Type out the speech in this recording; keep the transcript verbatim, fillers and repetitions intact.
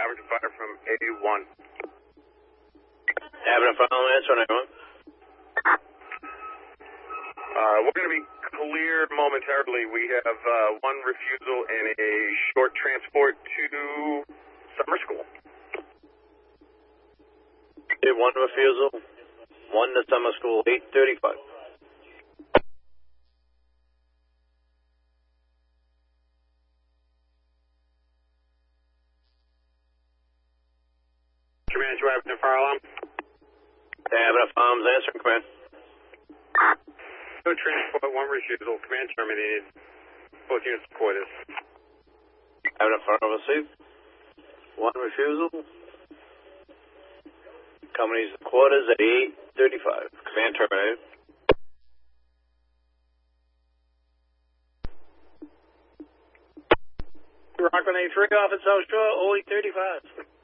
average fire from A one. Having a final answer on anyone? Uh, we're going to be cleared momentarily. We have uh, one refusal and a short transport to summer school. Okay, one refusal, one to summer school, eight thirty-five. Command, you having a fire alarm? Having a firearms answering, command. No transport, one refusal. Command terminated. Both units quarters. Having a firearm received. One refusal. Company's quarters at eight thirty-five. Command terminated. Rockland A three off at South Shore, oh eight thirty-five.